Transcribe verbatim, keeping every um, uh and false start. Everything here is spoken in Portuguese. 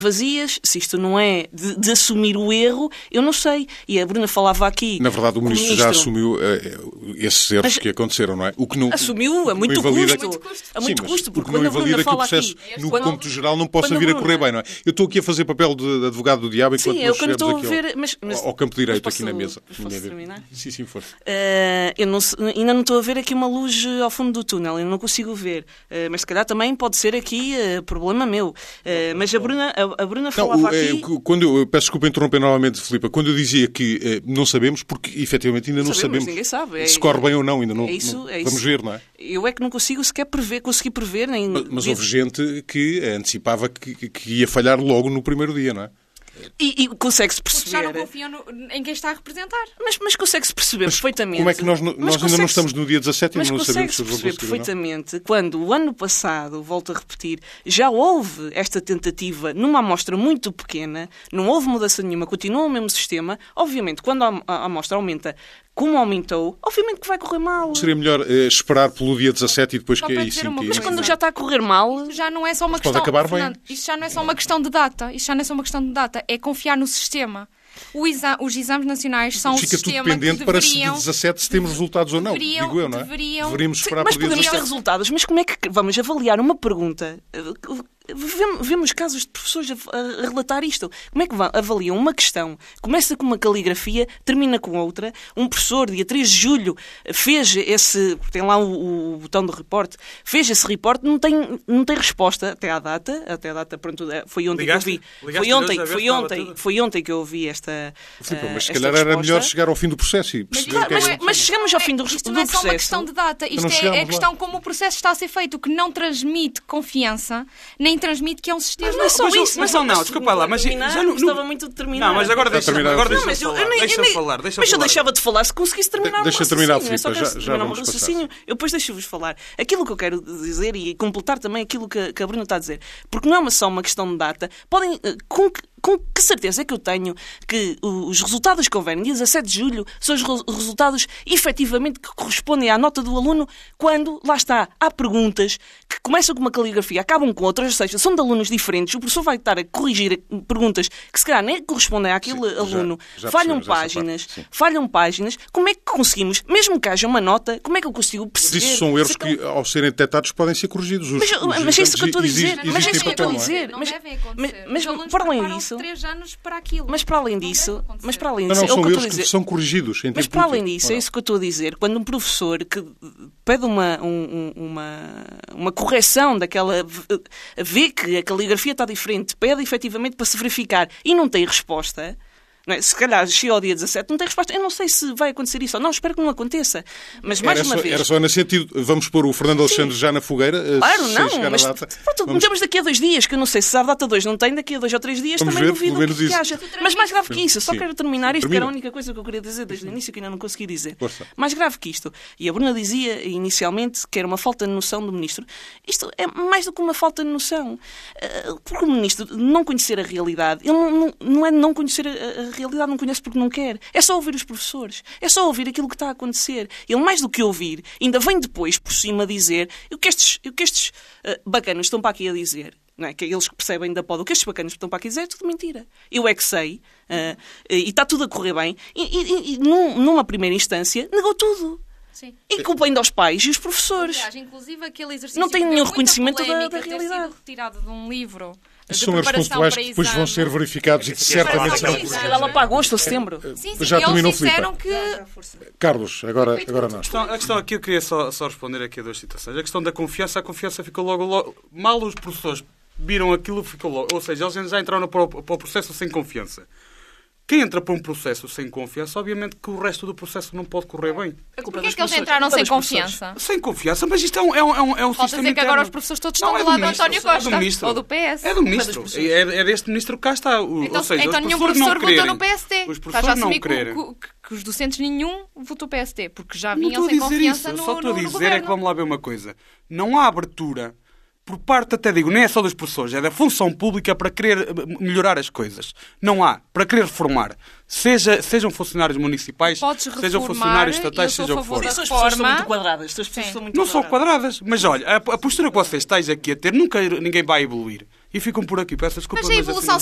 vazias, se isto não é de, de assumir o erro, eu não sei. E a Bruna falava aqui... Na verdade, o Ministro, o ministro... já assumiu uh, esses erros mas, que aconteceram, não é? O que não, assumiu a muito invalida... custo. Que... A muito Sim, custo, porque o que não invalida que o processo, aqui, no quando, cômputo geral, não possa vir a correr bem, não é? Eu estou aqui a fazer papel de advogado do diabo enquanto sim, nós eu estou a aqui ver, ao, mas, mas, ao campo direito posso, aqui na mesa. Posso terminar? Sim, sim, força. Uh, eu não, ainda não estou a ver aqui uma luz ao fundo do túnel, eu não consigo ver. Uh, mas se calhar também pode ser aqui uh, problema meu. Uh, mas a Bruna, a, a Bruna falava não, o, aqui... É, quando eu, peço desculpa interromper novamente, Filipa, quando eu dizia que eh, não sabemos, porque efetivamente ainda não sabemos, sabemos sabe. é, se corre bem ou não, ainda não, é isso, não é vamos isso. ver, não é? Eu é que não consigo sequer prever, consegui prever... Nem mas mas ver. houve gente que antecipava que, que ia falhar logo no primeiro dia, não é? E, e consegue-se perceber... Porque já não confiam no, em quem está a representar. Mas, mas consegue-se perceber mas perfeitamente... Como é que nós, nós ainda não estamos no dia dezassete e ainda não sabemos se vão conseguir perfeitamente quando o ano passado, volto a repetir, já houve esta tentativa numa amostra muito pequena, não houve mudança nenhuma, continua o mesmo sistema, obviamente, quando a, a amostra aumenta como aumentou, obviamente que vai correr mal. Seria melhor eh, esperar pelo dia dezassete e depois Só que para aí dizer sim... uma Que... Mas quando já está a correr mal... Isto já não é só uma Mas questão... pode acabar Fernando, bem. isto já não é só uma questão de data. Isto já não é só uma questão de data. É confiar no sistema. O exa... Os exames nacionais são Fica o sistema tudo pendente que para deveriam... se de dezassete se temos resultados ou não. Deveriam, digo eu, não é? Deveriam... Deveríamos esperar Mas pelo dia podemos ter dezassete. resultados, mas como é que vamos avaliar uma pergunta? Vemos casos de professores a relatar isto. Como é que avaliam uma questão? Começa com uma caligrafia, termina com outra. Um professor, dia três de julho, fez esse... Tem lá o, o botão do report. Fez esse report, não tem, não tem resposta até à data. Até à data, pronto, foi ontem Ligaste? que eu vi. Ligaste Foi ontem, hoje a ver foi se estava ontem, tudo? foi ontem que eu ouvi esta Filipe, mas se esta calhar era resposta. melhor chegar ao fim do processo e perceber Claro, o que é mas, que... mas chegamos ao fim do, Isto do não é só processo. uma questão de data. Isto não é, chegamos é a lá. questão como o processo está a ser feito, que não transmite confiança, nem transmite que é um sistema... Mas não é só Mas, isso. mas não, não, desculpa lá, mas terminar, já não- estava muito determinado. Não, mas agora Está deixa-me terminado. agora Não, deixa-me mas eu, falar. eu nem, eu Deixa-me nem- falar. Deixa-me mas eu falar. deixava de falar se conseguisse terminar Deixa o terminar, raciocínio. Eu só Filipe, quero já- já terminar o vamos passar. raciocínio. Eu depois deixo-vos falar. Aquilo que eu quero dizer e completar também aquilo que, que a Bruna está a dizer. Porque não é uma só uma questão de data. Podem... eh, Com que, com que certeza é que eu tenho que os resultados que houver no dia dezassete de julho são os re- resultados efetivamente que correspondem à nota do aluno quando, lá está, há perguntas que começam com uma caligrafia, acabam com outras, ou seja, são de alunos diferentes, o professor vai estar a corrigir perguntas que se calhar nem correspondem àquele Sim, já- aluno, já falham percebemos essa páginas, parte, sim. falham páginas, como é que conseguimos, mesmo que haja uma nota, como é que eu consigo Mas perceber? isso são erros se aquele- que, ao serem detectados, podem ser corrigidos. Os, Mas, os mas é isso que eu estou a exames dizer. exi- Mas é existem isso que eu estou a papel, não é? dizer. Não Mas, devem acontecer. mas, Os alunos para além preparam-se disso, três anos para aquilo. mas para além Não disso, deve acontecer. mas para além Não, disso, não, é o são que eu estou erros a que dizer. são corrigidos em Mas tempo para além útil. disso, Ora, é isso que eu estou a dizer. Quando um professor que pede uma, um- um- uma, uma correção daquela... vê que a caligrafia está diferente, pede efetivamente para se verificar e não tem resposta... Não é? Se calhar chega ao dia dezassete, não tem resposta. Eu não sei se vai acontecer isso ou não, espero que não aconteça. Mas mais Era uma só, vez... era só nesse sentido. Vamos pôr o Fernando Alexandre já na fogueira, eh, Claro, sem não, chegar mas à data. pronto, Vamos- metemos daqui a dois dias, que eu não sei se a data dois não tem, daqui a dois ou três dias Vamos também ver, pelo duvido menos que, que isso. haja. Mas mais grave que isso, eu só Sim. quero terminar isto, que Termina. era a única coisa que eu queria dizer desde o início que ainda não consegui dizer. Força. Mais grave que isto. E a Bruna dizia inicialmente que era uma falta de noção do Ministro. Isto é mais do que uma falta de noção. Eh, Porque o Ministro não conhecer a realidade, ele não, não, não é não conhecer a, a realidade, não conhece porque não quer. É só ouvir os professores. É só ouvir aquilo que está a acontecer. Ele, mais do que ouvir, ainda vem depois, por cima, dizer o que estes, o que estes uh, bacanos estão para aqui a dizer. Não é? Que eles que percebem da poda. O que estes bacanos estão para aqui a dizer é tudo mentira. Eu é que sei. Uh, e está tudo a correr bem. E, e, e num, numa primeira instância, negou tudo. Sim. E culpa ainda aos pais e os professores. Aliás, inclusive aquele exercício Não tem que deu nenhum muita reconhecimento da- polémica da ter realidade. sido retirado de um livro de São erros preparação pontuais para que depois vão exame. ser verificados e que Isso é certamente fácil. serão Sim, Se sim. calhar lá para agosto ou setembro. Sim, sim, Já eles terminou, disseram Filipe. que... Carlos, agora, agora nós. A questão, a questão aqui eu queria só, só responder aqui a duas situações. A questão da confiança, a confiança ficou logo, logo mal os professores viram aquilo, ficou logo. Ou seja, eles já entraram para o, para o processo sem confiança. Quem entra para um processo sem confiança, obviamente que o resto do processo não pode correr bem. Porquê é que eles entraram sem confiança? Sem confiança, mas isto é um, é um, é um, é um Falta sistema dizer que agora interno. os professores todos Não, estão é do lado do ministro, António é do Costa ministro. ou do P S. É do ministro. É, é deste ministro que cá está. O, Então, ou seja, então os nenhum professores professor não votou quererem. no P S T. Os Estás a professores não assumir que, quererem. que- que os docentes nenhum votou P S T, porque já Não vinham estou a sem dizer confiança isso. no, Só estou a no, no dizer é que governo. vamos lá ver uma coisa. Não há abertura por parte, até digo, nem é só dos professores, é da função pública para querer melhorar as coisas. Não há. Para querer reformar. Seja, sejam funcionários municipais, Podes sejam reformar, funcionários eu estatais, sou a seja o que favor for. da Essas pessoas estão Forma- muito quadradas. Estas pessoas Sim. estão muito Não são quadradas. quadradas, mas olha, a, a postura que vocês estáis aqui a ter, nunca ninguém vai evoluir. E ficam por aqui. Peço desculpa, Mas a mas assim evolução